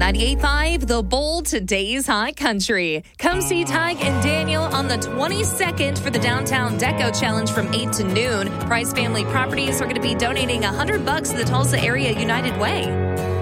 98.5 The Bold, today's hot country. Come see Tig and Daniel on the 22nd for the Downtown Deco Challenge from 8 to noon. Price Family Properties are going to be donating $100 to the Tulsa Area United Way.